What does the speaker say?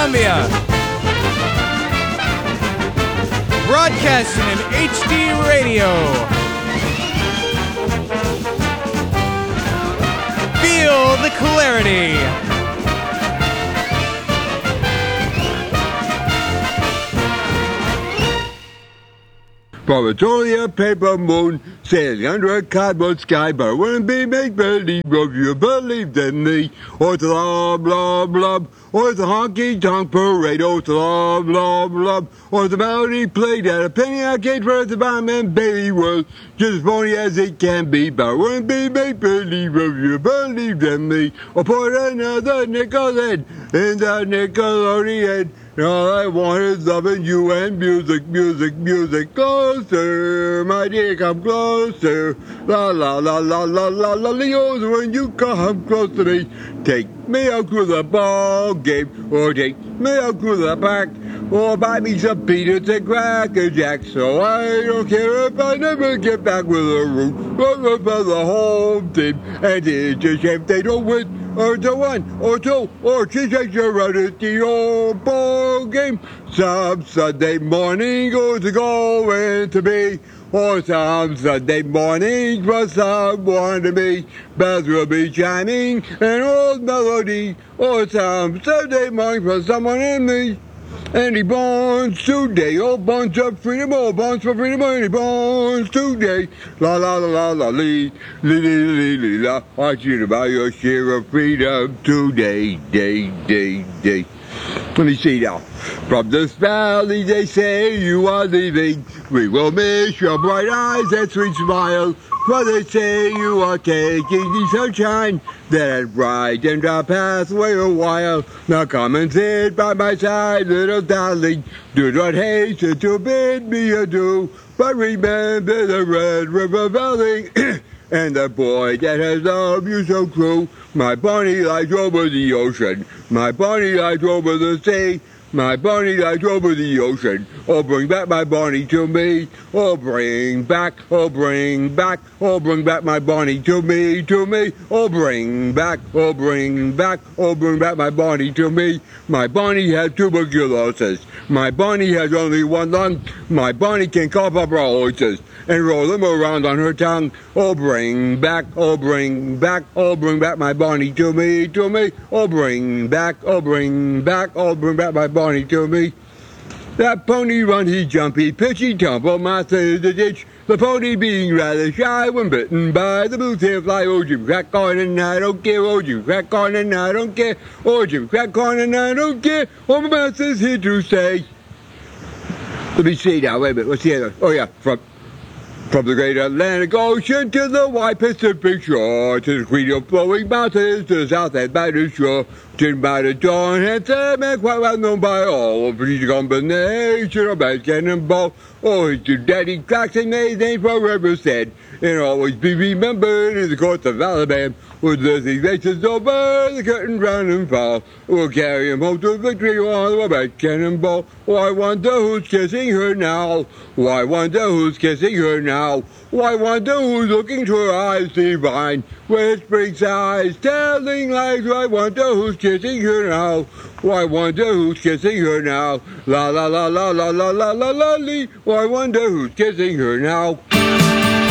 Columbia. Broadcasting in HD radio. Feel the clarity. From a totally paper moon, sailing under a cardboard sky, but I wouldn't be make-believe if you believed in me. Or it's a lob, lob, lob, or it's a honky-tonk parade, or it's a lob, lob, lob, or it's a melody played at a penny arcade for the Batman Baby World, just as phony as it can be, but I wouldn't be make-believe if you believed in me. Or put another nickel in the Nickelodeon. And all I want is loving you and music, music, music. Closer, my dear, come closer. La la la la la la la Leos, when you come close to me. Take me out to the ball game, or take me out to the park, or buy me some peanuts and Cracker Jacks. So I don't care if I never get back with a root for the home team. And it's a shame they don't win. Or the one, or two, or three takes you run at the old ball game. Some Sunday morning goes going to be, or some Sunday morning for someone to be. Bells will be chiming an old melody, or some Sunday morning for someone in me. And he bonds today, all bonds of freedom, all bonds for freedom, and he bonds today. La la la la la lee, lee lee lee lee la. I you about your share of freedom today, day, day, day. Let me see now. From this valley they say you are leaving. We will miss your bright eyes and sweet smile. For they say you are taking the sunshine that had brightened our pathway a while. Now come and sit by my side, little darling. Do not hasten to bid me adieu, but remember the Red River Valley and the boy that has loved you so true. My Bonnie lies over the ocean. My Bonnie lies over the sea. My Bonnie lies over the ocean. Oh, bring back my Bonnie to me. Oh, bring back, oh, bring back, oh, bring back my Bonnie to me, to me. Oh, bring back, oh, bring back, oh, bring back my Bonnie to me. My Bonnie has tuberculosis. My Bonnie has only one lung. My Bonnie can cough up her oysters and roll them around on her tongue. Oh, bring back, oh, bring back, oh, bring back my Bonnie to me, to me. Oh, bring back, oh, bring back, oh, bring back my Bonnie to me. That pony run, he jump, he pitch, he tumble, my through the ditch. The pony being rather shy when bitten by the blue tail fly. Oh, Jim, crack on and I don't care. Oh, Jim, crack on and I don't care. Oh, Jim, crack on and I don't care. Oh, my master's here to stay. Let me see now, wait a minute, what's the other? Oh, yeah, from the great Atlantic Ocean to the wide Pacific shore, to the green of flowing mountains, to the south and by the shore, to by the dawn, handsome and quite well known by all. For each combination of bad cannonball, oh, it's your daddy Jackson, his name forever said, and always be remembered in the courts of Alabama. With the faces over the curtain round and fall, we'll carry him home to victory on the bad cannonball. Oh, I wonder who's kissing her now. Oh, I wonder who's kissing her now. Oh, I wonder who's looking through her eyes divine, whispering sighs, telling lies. Oh, I wonder who's kissing her now. Oh, I wonder who's kissing her now. La la la la la la la la la lee. Oh, I wonder who's kissing her now.